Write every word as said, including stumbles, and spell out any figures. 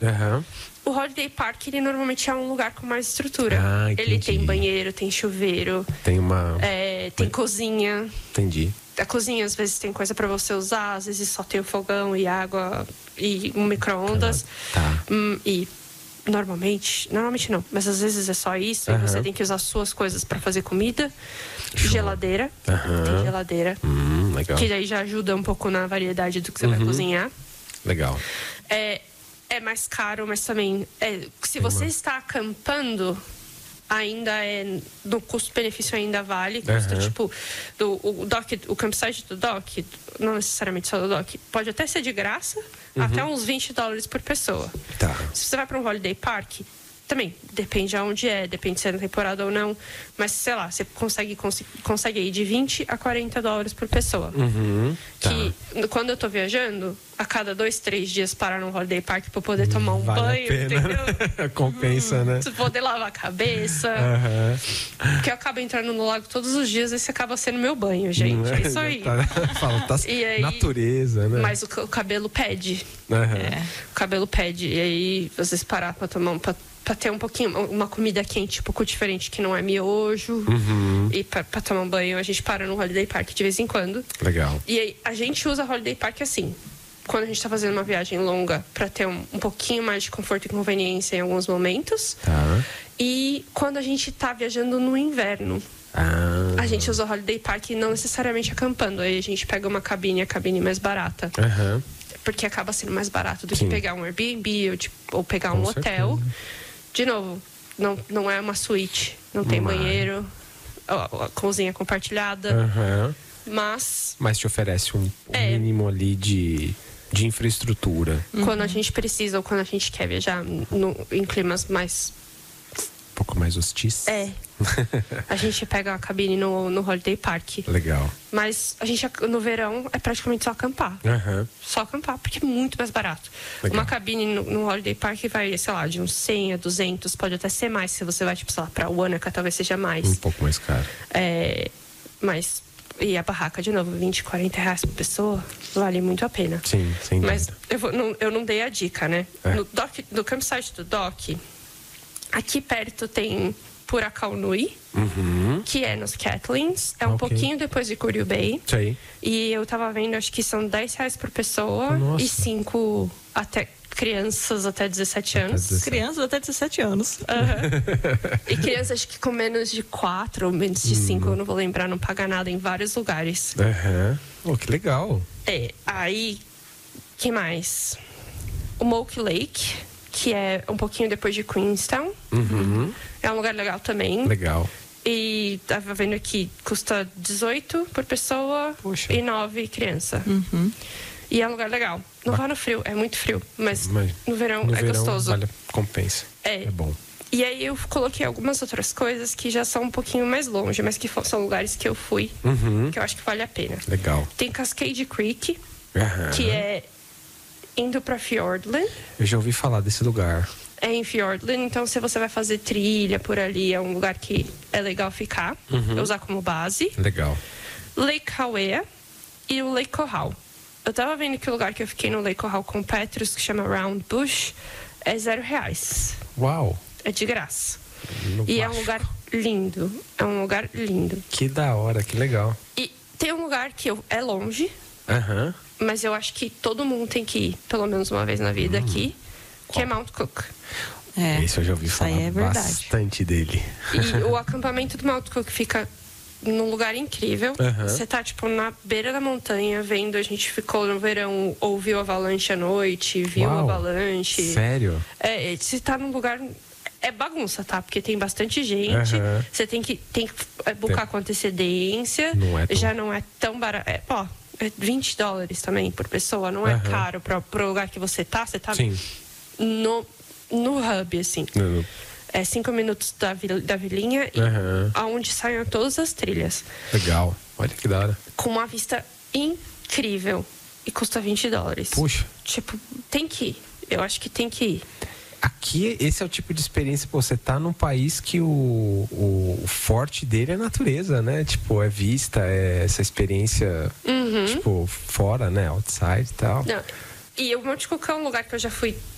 Uhum. O Holiday Park, ele normalmente é um lugar com mais estrutura. Ah, ele entendi. tem banheiro, tem chuveiro. Tem uma... É, tem cozinha. Entendi. A cozinha, às vezes, tem coisa pra você usar. Às vezes só tem o fogão e água e um micro-ondas. Tá. Hum, e normalmente... Normalmente não, mas às vezes é só isso. Uhum. E você tem que usar suas coisas pra fazer comida. Show. Geladeira. Uhum. Tem geladeira. Hum, legal. Que daí já ajuda um pouco na variedade do que você Uhum. vai cozinhar. Legal. É, é mais caro, mas também... É, se você está acampando... ainda é no custo-benefício ainda vale, custa Uhum. tipo do, o dock, o campsite do dock, não necessariamente só do dock, pode até ser de graça, Uhum. até uns vinte dólares por pessoa. Tá. Se você vai para um holiday park, também depende aonde é, depende se é na temporada ou não, mas sei lá, você consegue cons consegue ir de vinte a quarenta dólares por pessoa. Uhum. Tá. Que quando eu tô viajando, a cada dois, três dias parar num holiday park pra eu poder tomar um Vale banho, a pena. entendeu? Compensa, hum, né? Pra poder lavar a cabeça. Uhum. Porque eu acabo entrando no lago todos os dias e esse acaba sendo meu banho, gente. É isso aí. Tá, fala, tá E aí, natureza, né? mas o, o cabelo pede. Uhum. É, o cabelo pede. E aí, às vezes, parar pra tomar um. Pra, pra ter um pouquinho, uma comida quente, um pouco diferente, que não é miojo. Uhum. E pra, pra tomar um banho, a gente para no Holiday Park de vez em quando. Legal. E aí, a gente usa Holiday Park assim. Quando a gente tá fazendo uma viagem longa, pra ter um, um pouquinho mais de conforto e conveniência em alguns momentos. Tá. E quando a gente tá viajando no inverno. Ah. A gente usa o Holiday Park não necessariamente acampando. Aí a gente pega uma cabine, a cabine mais barata. Uhum. Porque acaba sendo mais barato do Sim. que pegar um Airbnb ou, tipo, ou pegar Com um hotel. certeza. De novo, não, não é uma suíte. Não tem Mas- banheiro. A, a cozinha compartilhada. Uhum. Mas Mas te oferece um É. mínimo ali de, de infraestrutura. quando a gente precisa ou quando a gente quer viajar no, em climas mais... Um pouco mais hostis. É. A gente pega a cabine no, no Holiday Park. Legal. Mas a gente, no verão, é praticamente só acampar. Uhum. Só acampar, porque é muito mais barato. Legal. Uma cabine no, no Holiday Park vai, sei lá, de uns cem a duzentos, pode até ser mais. Se você vai, tipo, sei lá, pra Wanaka, talvez seja mais. Um pouco mais caro. É, mas, e a barraca, de novo, vinte, quarenta reais por pessoa, vale muito a pena. Sim, sem Mas dúvida. eu, vou, não, eu não dei a dica, né? É. No, dock, no campsite do Dock, aqui perto tem Purakaunui, Uhum. que é nos Catlins. É um Ok. pouquinho depois de Curry Bay. Isso aí. E eu tava vendo, acho que são dez reais por pessoa. Nossa. E cinco até crianças até dezessete anos. dezessete. Crianças até dezessete anos. Aham. E crianças, acho que com menos de quatro ou menos de cinco, eu não vou lembrar, não paga nada em vários lugares. Uhum. Oh, que legal. É, aí, que mais? O Moke Lake, que é um pouquinho depois de Queenstown. Uhum. É um lugar legal também. Legal. E tava vendo aqui, custa dezoito por pessoa. Poxa. E nove criança. Uhum. E é um lugar legal. Não vá no frio, é muito frio. Mas, Mas no verão no é verão, gostoso. Vale, compensa. É. É bom. E aí eu coloquei algumas outras coisas que já são um pouquinho mais longe, mas que fo- são lugares que eu fui, Uhum. que eu acho que vale a pena. Legal. Tem Cascade Creek, Uhum. que é indo pra Fjordland. Eu já ouvi falar desse lugar. É em Fjordland, então se você vai fazer trilha por ali, é um lugar que é legal ficar, Uhum. usar como base. Legal. Lake Hawea e o Lake Corral. Eu tava vendo que o lugar que eu fiquei no Lake Corral com Petrus, que chama Round Bush, é zero reais. Uau. É de graça. No E é um Plástico. lugar lindo. É um lugar lindo. Que da hora, que legal. E tem um lugar que eu, é longe, Aham. mas eu acho que todo mundo tem que ir, pelo menos uma vez na vida Hum. aqui, que é Mount Cook. É. Esse eu já ouvi Isso falar aí é verdade. bastante dele. E o acampamento do Mount Cook fica num lugar incrível. Aham. Você tá, tipo, na beira da montanha, vendo. A gente ficou no verão, ouviu avalanche à noite, viu Uau. avalanche. Sério? É, você tá num lugar... É bagunça, tá? Porque tem bastante gente. Aham. Você tem que, tem que é, buscar com antecedência. Não é tão- Já não é tão barato. É, ó, é vinte dólares também por pessoa. Não é Aham. caro pra, pro lugar que você tá. Você tá Sim. no, no hub, assim. No- É cinco minutos da, vil- da vilinha e Aham. aonde saem todas as trilhas. Legal. Olha que da hora. Com uma vista incrível. E custa vinte dólares. Puxa. Tipo, tem que ir. Eu acho que tem que ir. Aqui, esse é o tipo de experiência que você tá num país que o, o, o forte dele é a natureza, né? Tipo, é vista, é essa experiência, Uhum. tipo, fora, né? Outside e tal. Não. E o Monte Cook é um lugar que eu já fui